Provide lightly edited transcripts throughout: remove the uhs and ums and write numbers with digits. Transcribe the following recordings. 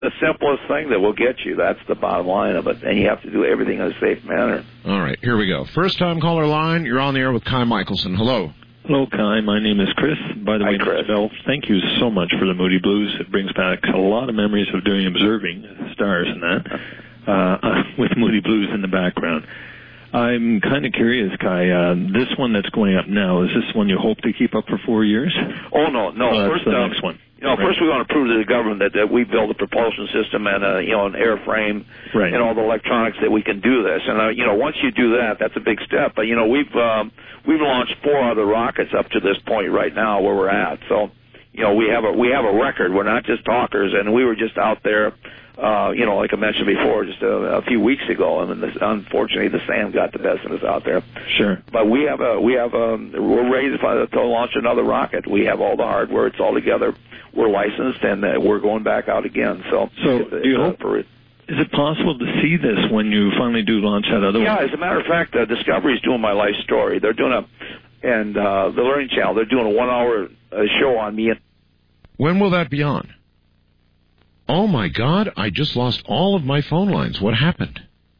the simplest thing that will get you. That's the bottom line of it. And you have to do everything in a safe manner. All right, here we go. First-time caller line. You're on the air with Kai Michelson. Hello. Hello, Kai. My name is Chris. By the way, Chris. Mr. Bell, thank you so much for the Moody Blues. It brings back a lot of memories of doing observing stars and that, with Moody Blues in the background. I'm kind of curious, Kai. This one that's going up now, is this one you hope to keep up for 4 years? Oh, no. That's the next one. First we want to prove to the government that we build a propulsion system and an airframe and all the electronics that we can do this. And once you do that, that's a big step. But we've launched 4 other rockets up to this point right now where we're at. So we have a record. We're not just talkers. And we were just out there, like I mentioned before, just a few weeks ago. And unfortunately, the sand got the best of us out there. Sure. But we're ready to launch another rocket. We have all the hardware. It's all together. We're licensed, and we're going back out again. So do you hope for it? Is it possible to see this when you finally do launch that other one? Yeah, as a matter of fact, Discovery is doing my life story. They're doing the Learning Channel, they're doing a 1-hour show on me. When will that be on? Oh, my God, I just lost all of my phone lines. What happened?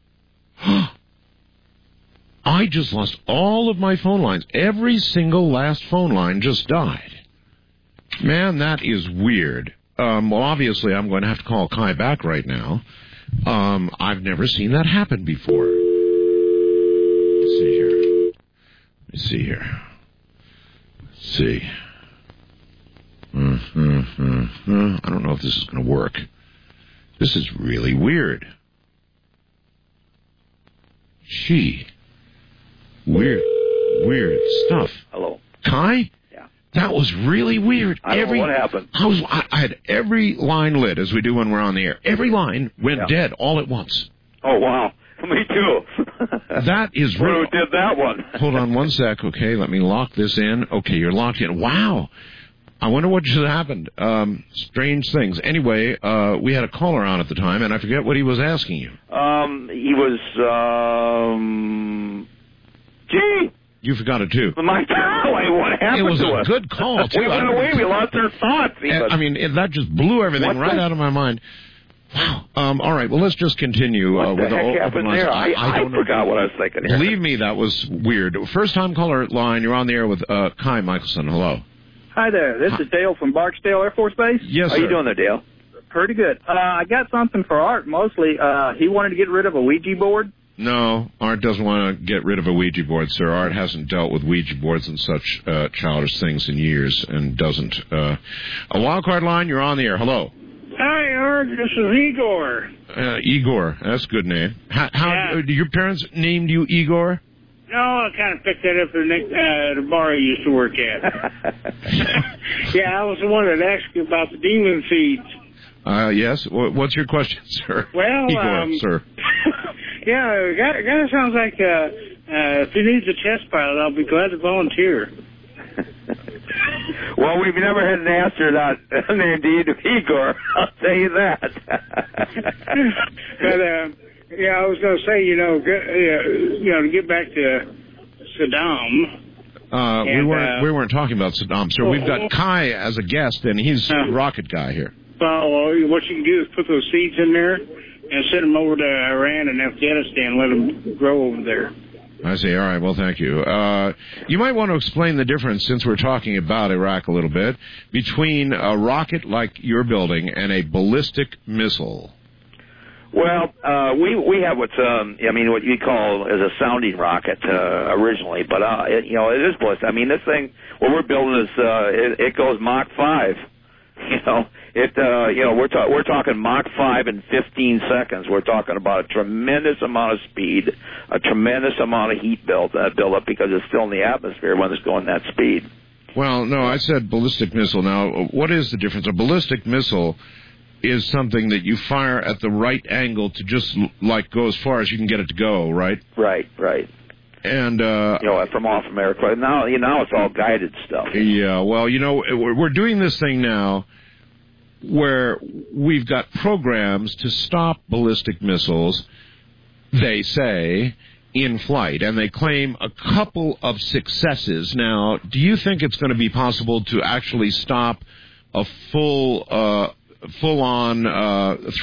I just lost all of my phone lines. Every single last phone line just died. Man, that is weird. Well, obviously, I'm going to have to call Kai back right now. I've never seen that happen before. Let's see here. I don't know if this is going to work. This is really weird. Weird stuff. Hello. Kai? That was really weird. I don't know what happened. I had every line lit, as we do when we're on the air. Every line went dead all at once. Oh, wow. Me too. That is real. Who did that one? Hold on one sec. Okay, let me lock this in. Okay, you're locked in. Wow. I wonder what just happened. Strange things. Anyway, we had a caller on at the time, and I forget what he was asking you. He was, You forgot it, too. What happened It was to a us? good call, too. We went away. We lost our thoughts. I mean, that just blew everything out of my mind. Wow. All right, well, let's just continue. What with the heck open happened lines. there? I don't forgot know. what I was thinking here. Believe me, that was weird. First-time caller line, you're on the air with Kai Michelson. Hello. Hi there. This is Dale from Barksdale Air Force Base. Yes, How sir. you doing there, Dale? Pretty good. I got something for Art, mostly. He wanted to get rid of a Ouija board. No, Art doesn't want to get rid of a Ouija board, sir. Art hasn't dealt with Ouija boards and such childish things in years and doesn't. A wildcard line, you're on the air. Hello. Hi, Art. This is Igor. Igor, that's a good name. How your parents named you Igor? No, I kind of picked that up at the bar I used to work at. Yeah, I was the one that asked you about the demon seeds. Yes. What's your question, sir? Well, Igor, sir. Yeah, guy sounds like if he needs a test pilot, I'll be glad to volunteer. Well, we've never had an astronaut named Igor. I'll tell you that. But yeah, I was going to say, to get back to Saddam. We weren't talking about Saddam, sir. We've got Kai as a guest, and he's a rocket guy here. Well, what you can do is put those seeds in there and send them over to Iran and Afghanistan, let them grow over there. I see. All right. Well, thank you. You might want to explain the difference, since we're talking about Iraq a little bit, between a rocket like you're building and a ballistic missile. Well, we have what you call as a sounding rocket originally, but it is ballistic. I mean, this thing, what we're building is it goes Mach 5. We're talking Mach 5 in 15 seconds. We're talking about a tremendous amount of speed, a tremendous amount of heat build up because it's still in the atmosphere when it's going that speed. Well, no, I said ballistic missile. Now, what is the difference? A ballistic missile is something that you fire at the right angle to just go as far as you can get it to go, right? Right. And from off America. Now it's all guided stuff. Yeah, well, we're doing this thing now where we've got programs to stop ballistic missiles, they say, in flight, and they claim a couple of successes. Now, do you think it's going to be possible to actually stop a full full-on